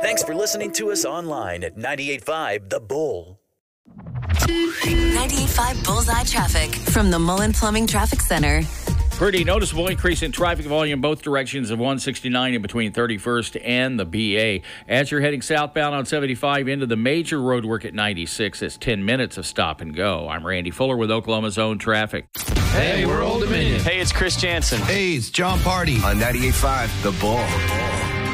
Thanks for listening to us online at 98.5 The Bull. 98.5 Bullseye Traffic from the Mullen Plumbing Traffic Center. Pretty noticeable increase in traffic volume both directions of 169 in between 31st and the BA. As you're heading southbound on 75 into the major roadwork at 96, it's 10 minutes of stop and go. I'm Randy Fuller with Oklahoma Zone Traffic. Hey, we're Old Dominion. Hey, it's Chris Jansen. Hey, it's John Party. On 98.5 The Bull.